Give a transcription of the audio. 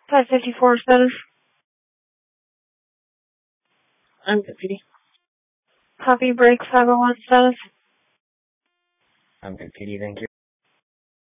554 status. I'm good, PD. Copy break 501 status. I'm good, PD, thank you.